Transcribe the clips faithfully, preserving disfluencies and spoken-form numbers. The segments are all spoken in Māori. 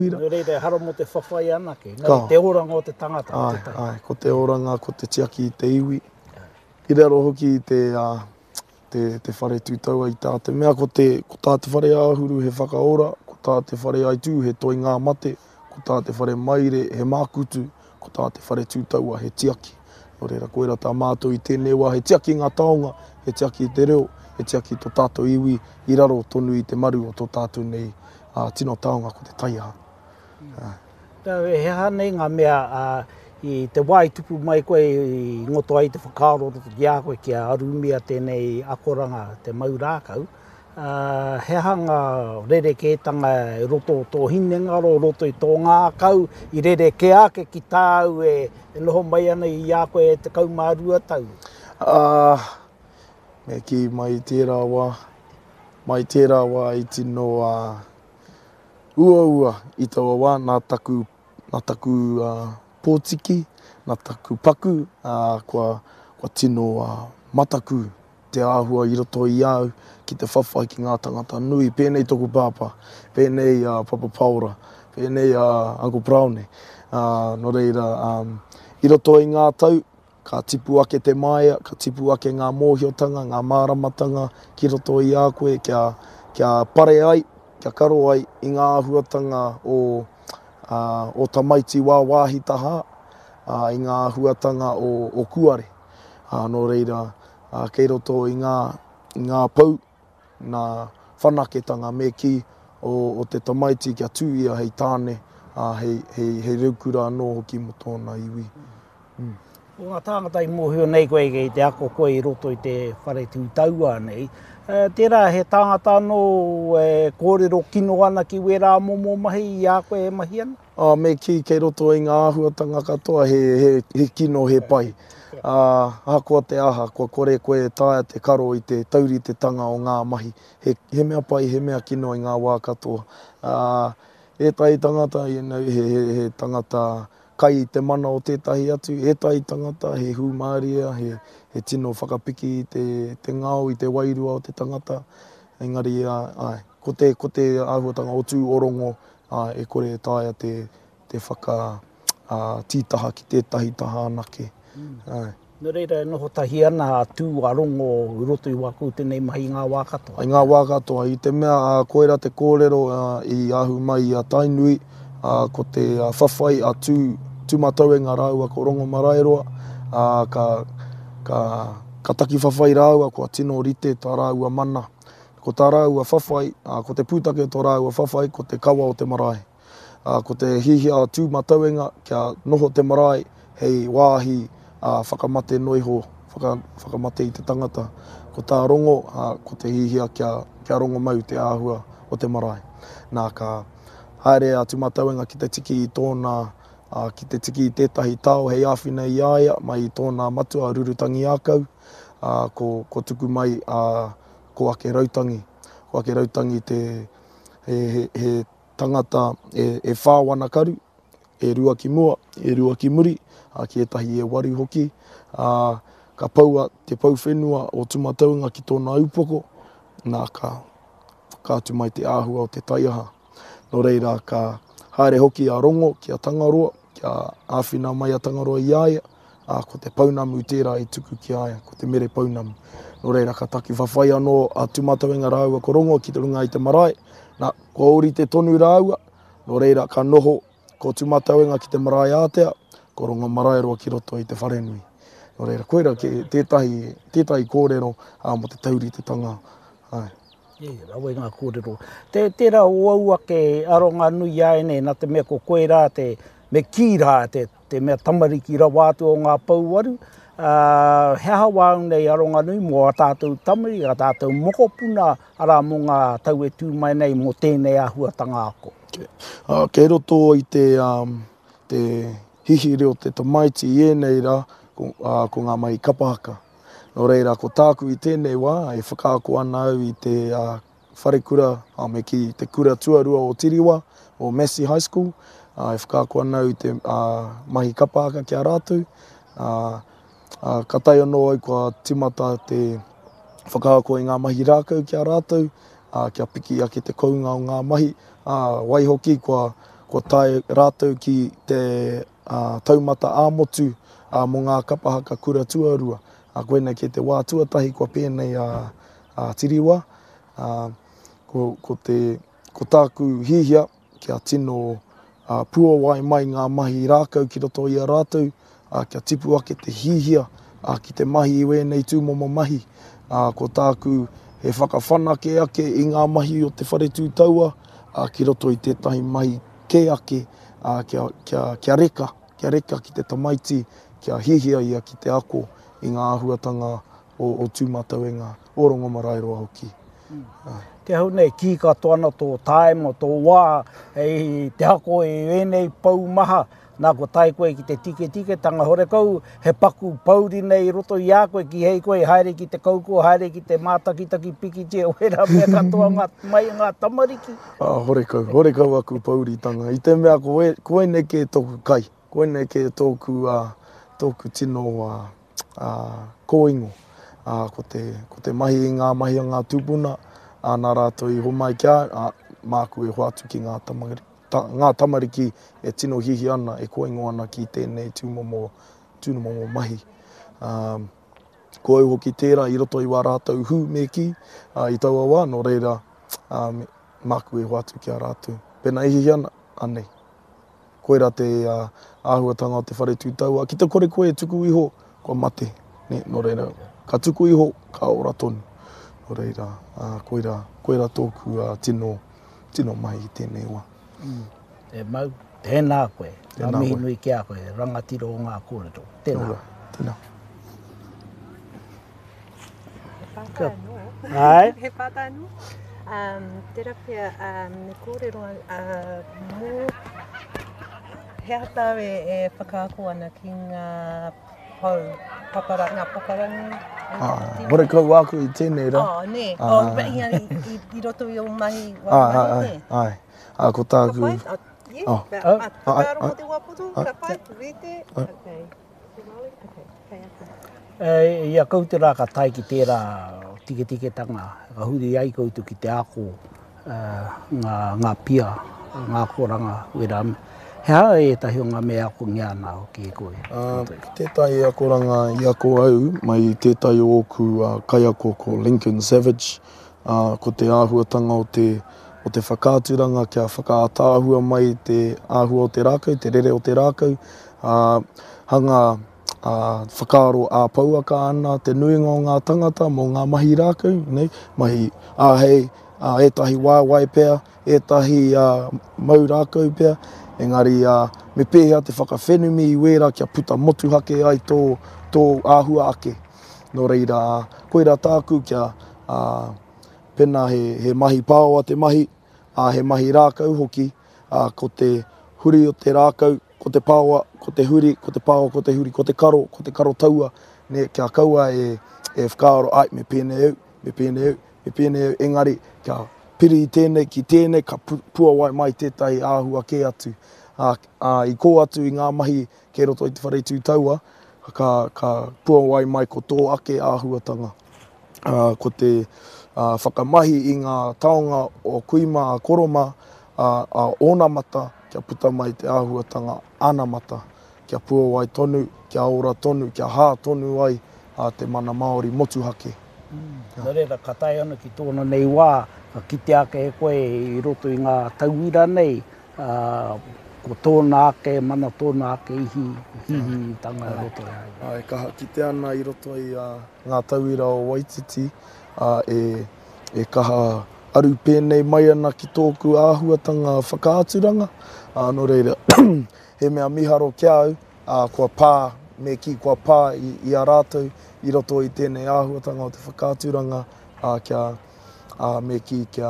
Nō reira haro mo te whawhai anake, nō te oranga o te tangata. Ai, ai, ko te oranga, ko te tiaki i te iwi. I raro hoki i te, uh, te, te whare tūtaua i tā te mea, ko, te, ko tā te whare āhuru he whakaora, ko tā te whare aitu he toi ngā mate, ko tā te whare maire he mākutu, ko tā te whare tūtaua he tiaki. Nō reira, koera tā mātou i tēnei wā, he tiaki ngā taonga, he tiaki i te reo, he tiaki tō tātou iwi, i raro tonu i te maru o tō tātou nei uh, tino taonga ko te taiaha. Mm. Uh. He hanei ngā mea uh, i te wai tupu mai koe i ngoto ai te whakaaro ki a koe ki a arumia tēnei akoranga te maurākau. Uh, he hanga rerekētanga e roto o tō hinengaro, roto i tō ngākau, i rereke ake ki tāu e, e noho mai ana i a koe e te kaumārua tau. Uh, me ki mai tērā wā, mai tērā wā i tino uh, ua ua i taua wā, nā taku, nā taku uh, pōtiki, nā taku paku, uh, kua, kua tino uh, mataku te āhua i roto i au ki te whawhai ki ngā tangata nui. Pēnei toku pāpā, pēnei uh, Papa Paura, pēnei uh, Uncle Brownie. Uh, no reira, um, i roto i ngā tau, ka tipu ake te maia, ka tipu ake ngā mōhiotanga, ngā māramatanga ki roto i a koe, kia, kia pare ai, kia karo ai i ngā ahuatanga o, uh, o Tamaiti wā wāhi taha, uh, i ngā ahuatanga o, o Kuare. Uh, no reira, uh, kei roto i ngā, i ngā pau, ngā whanaketanga me ki o, o te Tamaiti kia tūia hei tāne, uh, hei, hei, hei reukura anō hoki mo tōna iwi. Mm. O ngā tāngata i mōhio nei koe i te ako koe i roto i te whare tūtaua nei. Uh, tērā he tāngata anō e kōrero kino ana ki wera momo mahi i a koe e mahi ana? Uh, me ki kei roto i ngā ahuatanga katoa he, he, he kino he pai. Uh, hakoa te aha, kua kore koe tāia te karo i te tauri te tanga o ngā mahi. He, he mea pai, he mea kino i ngā wā katoa. Uh, e tai tangata, you know, he, he, he tangata kai i te mana o tētahi atu, e tai tangata, he hūmāria, he, he tino whakapiki i te, te ngāo, i te wairua o te tangata. Engari, uh, ai, ko te, ko te āhuatanga o tū orongo, uh, e kore tāia te, te whaka uh, tītaha ki tētahi taha anake. Mm. Nō reira, noho tahi ana tū arongo i roto i waku tēnei mahi ngā wā katoa. I ngā wā katoa, i te mea uh, koera te kōrero uh, i ahu mai i a Tainui, uh, ko te uh, whawhai a tū, tū matau e ngā rāua ko rongo marairoa, uh, ka, ka, ka taki whawhai rāua, ko a tino rite tā rāua mana. Ko tā rāua whawhai, uh, ko te pūtake tō rāua whawhai, ko te kawa o te marae. Uh, ko te hihia tū matauenga, kia noho te marae, hei wāhi, uh, whakamate noiho, whaka, whakamate i te tangata. Ko tā rongo, uh, ko te hihia kia, kia rongo mau te āhua o te marae. Nā ka haere a tūmatauenga ki te tiki i tōna, uh, ki te tiki i tētahi tau hei āwhina i aia, mai i tōna matua rurutangi ākau, uh, ko, ko tuku mai uh, ko ake rautangi. Ko ake rautangi te he, he, he tangata e, e whāwana karu, e rua ki mua, e rua ki muri, uh, ki etahi e waru hoki. Uh, ka paua te pau whenua o tūmataunga ki tōna upoko, nā ka whakātu mai te āhua o te taiaha. Nō reira, ka haere hoki a rongo ki a Tangaroa, ki a āwhina mai a Tangaroa i aia, uh, ko te paunamu tērā i tuku ki aia, ko te mere paunamu. Nō reira, ka taki whawhai anō a tūmataunga rāua ko rongo ki te runga i te marae, nā, ko ori te tonu rāua, nō reira, ka noho ko tūmatauenga ki te marae ātea, ko rongo marae roa ki roto i te wharenui. Nō reira, koera ke tētahi, tētahi kōrero uh, mo te tauri te tanga. Ai. E, rawe ngā kōrero. Te, tērā oaua ke aronga nui ai nei, nā te mea ko koe rā, te me ki rā, te, te mea tamariki ra wātu o ngā pauaru. Uh, he aha wāu nei aronga nui mo a tātou tamari, a tātou mokopuna, ara mo ngā tau e tū mai nei mo tēnei ahuatanga ako. Okay. Uh, kei roto i te, um, te hihi reo te Tamaiti i enei rā, ko, uh, ko ngā mai kapahaka. Nō reira, ko tāku i tēnei wā, e whakaako ana au i te uh, wharekura, uh, me ki te kura tuarua o Tiriwa, o Massey High School, uh, e whakaako ana au i te uh, mahi kapahaka ki a rātou. Uh, uh, ka tai anō au kua timata te whakaako i ngā mahi rākau ki a rātou, uh, kia piki ake te kounga o ngā mahi, uh, wai hoki kua, ko tae rātou ki te uh, taumata āmotu uh, mō ngā kapahaka kura tuarua. Uh, koina ki te wā tuatahi kua pēnei a uh, uh, tiriwa. Uh, ko, ko, te, ko tāku hihia kia tino uh, pua wai mai ngā mahi rākau ki roto i a rātou, uh, kia tipu ake te hihia uh, ki te mahi i wēnei tūmomo mahi. Uh, ko tāku he whakawhanake ake i ngā mahi o te whare tūtaua, uh, ki roto i tētahi mahi ke ake, uh, kia, kia, kia reka, kia reka ki te tamaiti, kia hihia ia ki te ako i ngā ahuatanga o, o tūmatauenga o Rongomaraeroa hoki. Mm. Uh. Te hau nei, ki katoa ana tō taimo, tō wā, e te hako e wēnei pau maha, nā ko tai koe ki te tike tike tanga hore kau, he paku pauri nei roto i a koe ki hei koe, haere ki te kauko, haere ki te mātakitaki piki te oera mea katoa ngā, mai ngā tamariki. Ah, hore kau, hore kau aku pauri tanga. I te mea koe, koe ne ke tōku kai, koe ne ke tōku, uh, tōku tino uh, uh, kōingo, uh, ko, te, ko te mahi i ngā mahi o ngā tūpuna, Uh, nā rātou i homai kia, uh, māku e hoatu ki ngā tamariki, ta, ngā tamariki e tino hihi ana, e koingo ana ki tēnei tūmomo, tūmomo mahi. Um, ko au hoki tērā i roto i wā rātou hu me ki, uh, i taua wā, no reira, um, māku e hoatu ki a rātou. Pēnā e hihi ana, anei. Koera te uh, āhuatanga o te whare tūtaua, ki te kore koe e tuku iho, kua mate, ne, no reira, ka tuku iho, ka ora tonu. Reira, uh, koira, koira tōku uh, tino, tino mai i tēnei wā. Mm. E mau, tēnā koe, ngā mihi nui kia koe, rangatiro o ngā kōrero. Tēnā. Ora, tēnā. He pātai anō. Ai? He pātai anō. Um, tera pia, um, ne kōrero uh, mō, he atau e, e whakaako ana ki ngā pau, papara, ngā paparangi. Ah, hore kau aku i tēnei rā. Oh, ne. Ah. Oh, i, i, i roto i o mahi wā Ah, mahi, ai, ne. ai, ai, ko tāku. Ka pai? Oh, yeah. Oh. But, Oh. ah, whakaaro Ah, mo te waputu, ah. ka pai, rete. Okay. Okay, kei atu. E, ia kau te rā ka tai ki tērā tike tike tanga, ka huri ai koutu ki te ako, uh, ngā, ngā pia, ngā koranga, wera. He hā e tahi o ngā mea ako ngā nā o ki e koe. Uh, tētai akoranga i ako au, mai tētai o oku uh, kaiako ko Lincoln Savage, uh, ko te āhuatanga o te, o te whakāturanga kia whakātāhua mai te āhua o te rākau, te rere o te rākau. Uh, hanga uh, whakaaro āpauaka ana, te nuinga o ngā tangata mō ngā mahi rākau, nei, mahi āhei, uh, etahi wāwai pēr, etahi uh, mau rākau pēr, engari, uh, me pēhea te whakawhenumi i wera kia puta motu hake ai tō, tō āhua ake. No reira, uh, koira tāku kia uh, pena he, he mahi pāoa te mahi, uh, he mahi rākau hoki, uh, ko te huri o te rākau, ko te pāoa, ko te huri, ko te pāoa, ko te huri, ko te karo, ko te karo taua, ne, kia kaua e, e whakaaro, ai, me pēnei au, me pēnei au, me pēnei au, engari, kia piri i tēnei, ki tēnei, ka pu, pua wai mai tētai āhua ke atu. Uh, uh, I kō atu i ngā mahi ke roto i te whare tūtaua, ka, ka pua wai mai ko tō ake āhuatanga. Uh, ko te uh, whakamahi i ngā taonga o kuima a koroma, uh, a ona mata, kia puta mai te āhuatanga ana mata, kia pua wai tonu, kia ora tonu, kia hā tonu ai uh, te mana Māori motu hake. Mm. Nō reira, ka tai ana ki tōna nei wā, ka kite ake e koe i roto i ngā tauira nei, uh, ko tōna ake, mana tōna ake ihi, hihi i tanga e roto e ai. Ai, ka kite ana i roto i uh, ngā tauira o Waititi, uh, e, e kaha aru pēnei mai ana ki tōku āhuatanga whakaaturanga. Uh, no reira, he mea miharo kia au, uh, kua pā, me ki kua pā i, i a rātou, i roto i tēnei āhuatanga o te whakaaturanga, uh, kia, uh, me ki kia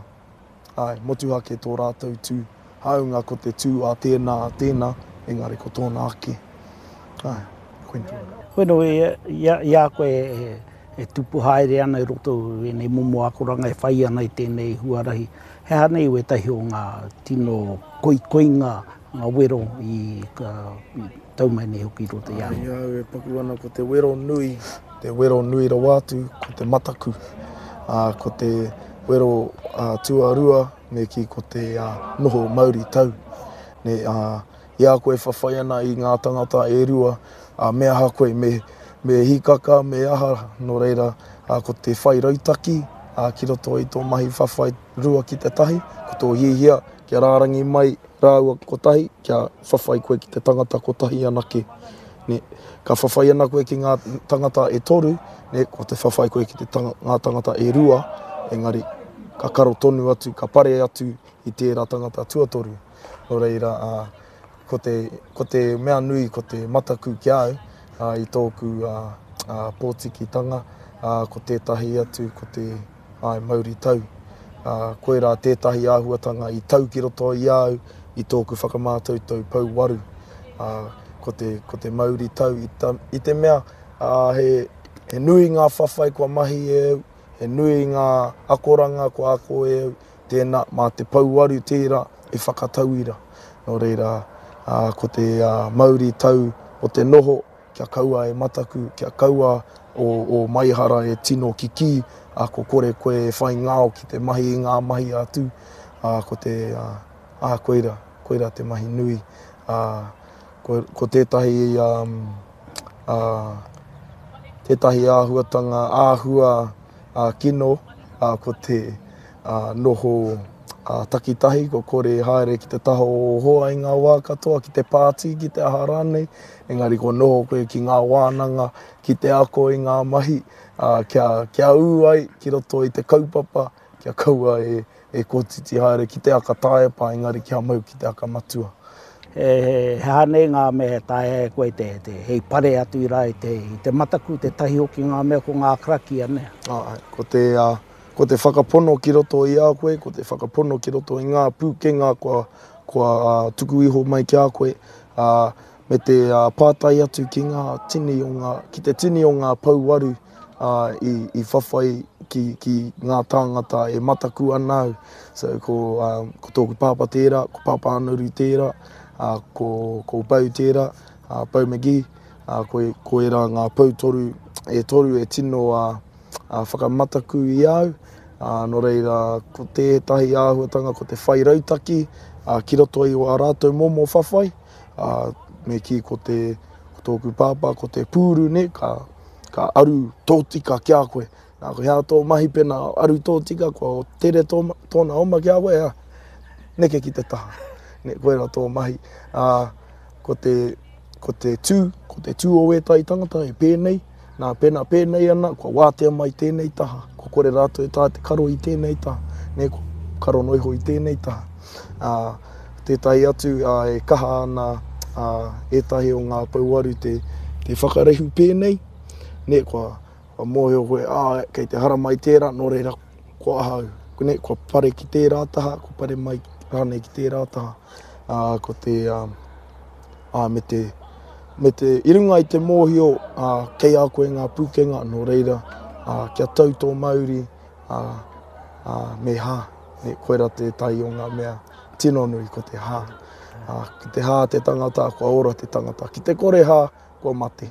ai, motuhake tō rātou tū. Haunga ko te tū a tēnā, a tēnā, engari ko tōna ake. Ai, koentu. Bueno, e, ia, ia koe e, e tupu haere ana i roto e nei momo akoranga e whai ana i tēnei huarahi. He hanei ue tahi o ngā tino koi koinga, ngā wero i, ka, i taumai nei hoki roto i ana. Ia, e paku ana ko te wero nui, te wero nui rawatu, ko te mataku, uh, ko te wero uh, tuarua, me ki ko te uh, noho Māori tau. ne uh, ia koe whawhai ana i ngā tangata e rua, uh, me aha koe me, me hikaka, me aha, no reira, uh, ko te whai rautaki, uh, ki roto i tō mahi whawhai rua ki te tahi, ko tō hihia, kia rārangi mai rāua ko tahi, kia whawhai koe ki te tangata ko tahi anake. Ne, ka whawhai ana koe ki ngā tangata e toru, ne, ko te whawhai koe ki te tanga, ngā tangata e rua, engari, ka karo tonu atu, ka pare atu i tērā tangata tuatoru. No reira, uh, ko, te, ko te mea nui, ko te mataku ki au, uh, i tōku uh, uh, pōtikitanga, uh, ko tētahi atu, ko te ai, Māori tau. Uh, koe rā tētahi āhuatanga i tau ki roto i au, i tōku whakamātautau pau waru. Uh, ko, te, ko te Māori tau, i, ta, i te mea, uh, he, he nui ngā whawhai kua mahi e au, he nui ngā akoranga kua ako e au, tēnā mā te pau waru tērā e whakatauira. No reira, uh, ko te uh, Māori tau o te noho, kia kaua e mataku, kia kaua o, o maihara e tino ki ki, uh, ko kore koe e whai ngāo ki te mahi i ngā mahi atu, uh, ko te, uh, uh, koeira, koeira te mahi nui. Uh, ko, ko tētahi, um, uh, tētahi āhuatanga āhua uh, kino, uh, ko te uh, noho Uh, takitahi, ko kore haere ki te taho o hoa i ngā wā katoa, ki te pāti, ki te aha rānei, engari ko noho koe ki ngā wānanga, ki te ako i ngā mahi, uh, kia, kia ū ai, ki roto i te kaupapa, kia kaua e, e kōtiti haere ki te aka tāepa, engari kia mau ki te aka matua. He, he, he hane ngā mea tae koe te, te hei pare atu i rai, te, te mataku, te tahi o ki ngā mea ko ngā kraki ane. Ah, ko te... Uh, Ko te whakapono ki roto i a koe, ko te whakapono ki roto i ngā pūkenga kua, kua uh, tuku iho mai ki a koe, uh, me te uh, pātai atu ki, ngā tini o ngā, ki te tini o ngā pauwaru uh, i, i whawhai ki, ki ngā tāngata e mataku anau. So ko, uh, ko tōku pāpa tērā, ko pāpa anuru tērā, uh, ko, ko pau tērā, uh, pau megi, uh, koe, koe rā ngā pau toru, e toru e tino a uh, Uh, whakamataku i au, uh, no reira ko tētahi āhuatanga, ko te whai rautaki, uh, ki roto i o a rātou momo whawhai, uh, me ki ko te ko tōku pāpā, ko te pūru ne, ka, ka aru tōtika ki a koe. Nā ko hea tō mahi pena aru tōtika, ko tere tō, tōna oma ki a koe, ja, neke ki te taha, ne, koe rā tō mahi. Uh, ko, te, ko te tū, ko te tū o wētai tangata e pēnei, nā pēnā pēnei ana, kua wātea mai tēnei taha, ko kore rātou e tā te karo i tēnei taha, ne ko karo noiho i tēnei taha. Uh, tētahi atu uh, e kaha ana uh, etahi o ngā pauaru te, te whakarehu pēnei, ne kua, kua mōhio koe, ah, kei te hara mai tērā, no reira kua ahau, ne, kua pare ki tērā taha, kua pare mai rānei ki tērā taha, uh, ko te, uh, uh, me te, Me te irunga i te mōhio, uh, kei a koe ngā pūkenga, no reira, uh, kia tau tō Māori, uh, uh, me hā, ne koera te tai o ngā mea tino nui ko te hā. Uh, ki te hā te tangata, kua ora te tangata, ki te kore hā, kua mate.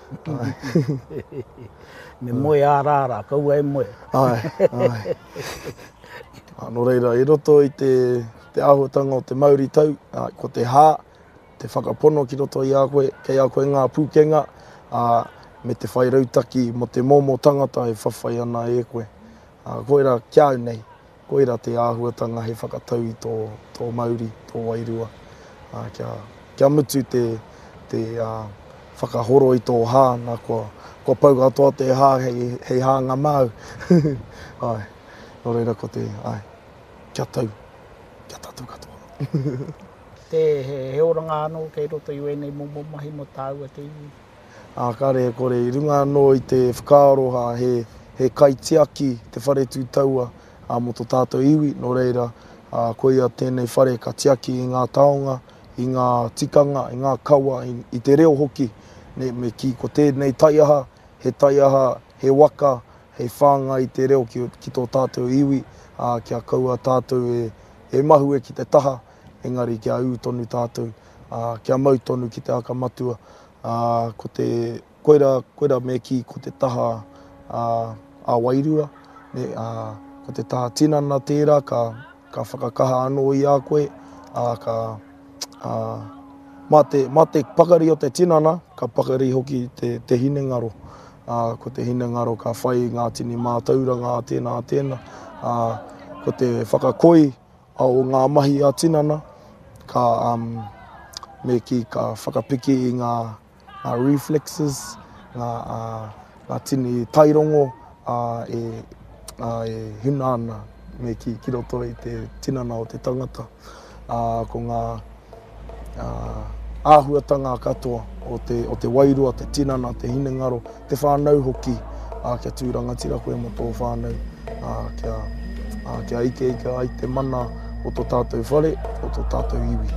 Me moe ārāra, kaua e moe. Ai, ai. Uh, no reira, i roto i te, te āhuatanga o te Māori tau, uh, ko te hā, te whakapono ki roto i a koe, kei a koe ngā pūkenga, uh, me te whai rautaki mo te momo tangata e whawhai ana e koe. Uh, koera kiau nei, koera te āhuatanga he whakatau i tō, tō Māori, tō Wairua. Uh, kia, kia mutu te, te uh, whakahoro i tō hā, nā kua, kua pau katoa te hā hei, hei hā ngā mau. Ai, no reira ko te, ai, kia tau, kia tatu katoa. Te he, he oranga anō kei roto i wēnei momo mahi mo tāua te iwi. A kare kore i runga anō i te whakaaroha he, he kaitiaki te whare tūtaua a mo tō tātou iwi, no reira a koe ia tēnei whare ka tiaki i ngā taonga, i ngā tikanga, i ngā kaua, i, i te reo hoki, ne, me ki ko tēnei taiaha, he taiaha, he waka, he whanga i te reo ki, ki tō tātou iwi, a kia kaua tātou e, e mahu e ki te taha, engari kia ū tonu tātou, uh, kia mau tonu ki te aka matua, uh, ko te koera, koera me ki ko te taha uh, a Wairua, ne, uh, ko te taha tinana tērā, ka, ka whakakaha anō i a koe, uh, ka, uh, mā, te, mā te pakari o te tinana, ka pakari hoki te, te hinengaro. Uh, ko te hinengaro ka whai ngā tini mātauranga a tēnā a tēnā. Uh, ko te whakakoi o ngā mahi a tinana, ka um, me ki ka whakapiki i ngā, ngā reflexes, ngā, uh, ngā tini tairongo uh, e, uh, e hina ana me ki ki roto i te tinana o te tangata. Uh, ko ngā uh, āhuatanga katoa o te, o te wairua, te tinana, te hinengaro, te whānau hoki uh, kia tūrangatira koe mo tō whānau, uh, kia, uh, kia ike ike ai te mana o tō tātou whare, o tō tātou iwi.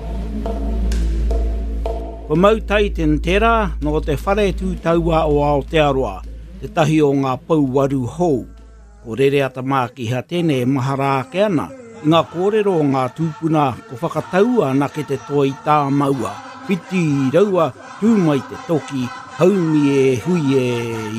Ko mautai ten tera no te whare tūtaua o Aotearoa, te tahi o ngā pauwaru hou. Ko rere ata mākiha tēnei mahara ake ana, i ngā kōrero o ngā tūpuna ko whakataua ana ke te toi tā maua. Whiti raua, tūmai te toki, haumi e hui e